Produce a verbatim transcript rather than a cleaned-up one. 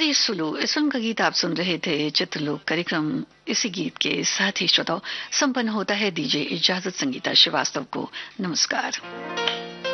जी सुलू, इस फिल्म का गीत आप सुन रहे थे। चित्रलोक कार्यक्रम इसी गीत के साथ ही श्रोताओं संपन्न होता है। दीजिए इजाजत संगीता श्रीवास्तव को। नमस्कार।